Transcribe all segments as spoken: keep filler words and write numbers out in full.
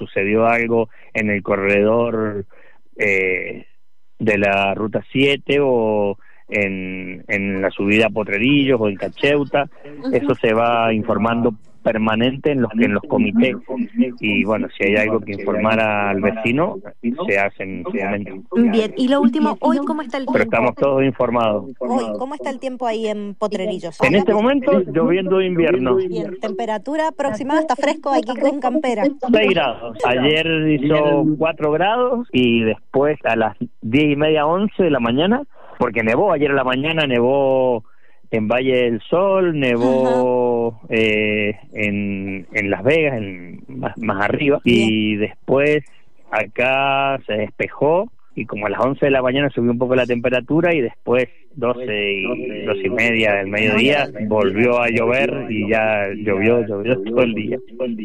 sucedió algo en el corredor eh, de la Ruta siete o en, en la subida a Potrerillos o en Cacheuta. Eso se va informando permanente en los en los comités, y bueno, si hay algo que informar al vecino, se hace en su momento. Bien, y lo último, hoy ¿cómo está el tiempo? Pero estamos todos informados. Hoy, ¿cómo está el tiempo ahí en Potrerillos? En este momento, lloviendo de invierno. Bien, temperatura aproximada, está fresco aquí con campera. seis grados. Ayer hizo cuatro grados y después a las diez y media, once de la mañana, porque nevó, ayer a la mañana nevó en Valle del Sol, nevó eh, en, en Las Vegas, en, más, más arriba, Bien. Y después acá se despejó y como a las once de la mañana subió un poco la temperatura y después doce y doce y media del mediodía volvió a llover y ya llovió, llovió todo el día.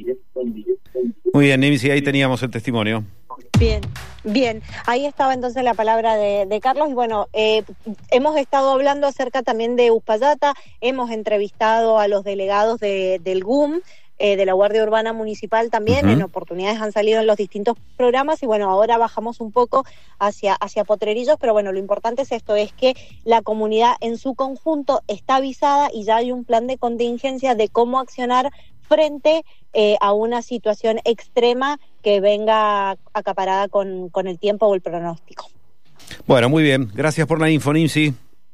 Muy bien, Nimsi, ahí teníamos el testimonio. Bien, bien. Ahí estaba entonces la palabra de, de Carlos. Y bueno, eh, hemos estado hablando acerca también de Uspallata, hemos entrevistado a los delegados de, del G U M, eh, de la Guardia Urbana Municipal también, uh-huh. En oportunidades han salido en los distintos programas y bueno, ahora bajamos un poco hacia, hacia Potrerillos, pero bueno, lo importante es esto, es que la comunidad en su conjunto está avisada y ya hay un plan de contingencia de cómo accionar frente eh, a una situación extrema que venga acaparada con, con el tiempo o el pronóstico. Bueno, muy bien. Gracias por la info, Nimsi.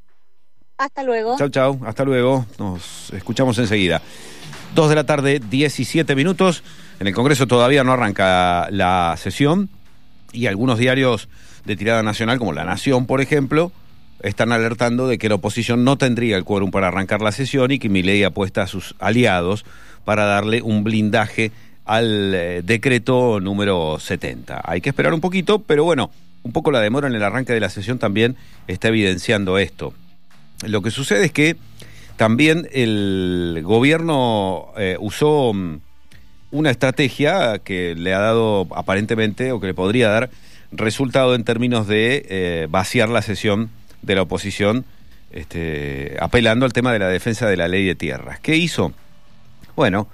Hasta luego. Chau, chau. Hasta luego. Nos escuchamos enseguida. Dos de la tarde, diecisiete minutos. En el Congreso todavía no arranca la sesión y algunos diarios de tirada nacional, como La Nación, por ejemplo, están alertando de que la oposición no tendría el quórum para arrancar la sesión y que Milei apuesta a sus aliados para darle un blindaje al eh, decreto número setenta. Hay que esperar un poquito, pero bueno, un poco la demora en el arranque de la sesión también está evidenciando esto. Lo que sucede es que también el gobierno eh, usó una estrategia que le ha dado aparentemente, o que le podría dar resultado en términos de eh, vaciar la sesión de la oposición, este, apelando al tema de la defensa de la ley de tierras. ¿Qué hizo? Bueno,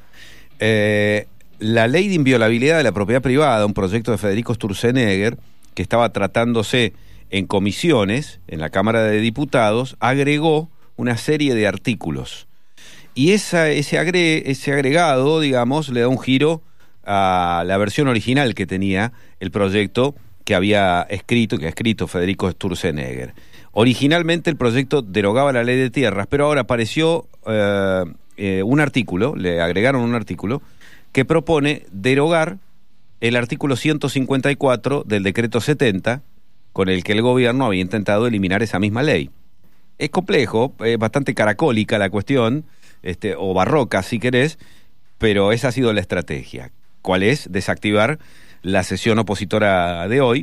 eh, la ley de inviolabilidad de la propiedad privada, un proyecto de Federico Sturzenegger, que estaba tratándose en comisiones, en la Cámara de Diputados, agregó una serie de artículos. Y esa, ese, agre, ese agregado, digamos, le da un giro a la versión original que tenía el proyecto que había escrito, que ha escrito Federico Sturzenegger. Originalmente el proyecto derogaba la ley de tierras, pero ahora apareció eh, eh, un artículo, le agregaron un artículo, que propone derogar el artículo ciento cincuenta y cuatro del decreto setenta, con el que el gobierno había intentado eliminar esa misma ley. Es complejo, es bastante caracólica la cuestión, este, o barroca si querés, pero esa ha sido la estrategia. ¿Cuál es? Desactivar la sesión opositora de hoy,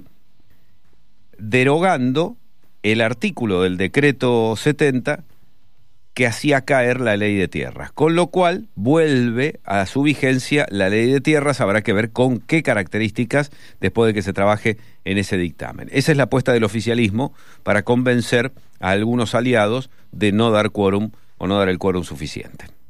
derogando el artículo del decreto setenta que hacía caer la ley de tierras, con lo cual vuelve a su vigencia la ley de tierras. Habrá que ver con qué características después de que se trabaje en ese dictamen. Esa es la apuesta del oficialismo para convencer a algunos aliados de no dar quórum o no dar el quórum suficiente.